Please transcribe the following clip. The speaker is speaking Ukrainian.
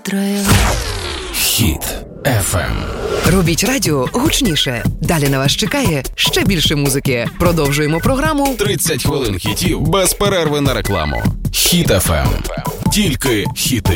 завтра. Хіт FM. Робіть радіо гучніше. Далі на вас чекає ще більше музики. Продовжуємо програму 30 хвилин хітів без перерви на рекламу. Хіт FM. Тільки хіти.